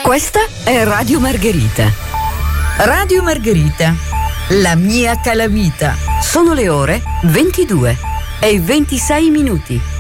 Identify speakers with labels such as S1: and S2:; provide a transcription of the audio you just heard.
S1: Questa è Radio Margherita. Radio Margherita, la mia calamita. Sono le ore 22 e 26 minuti.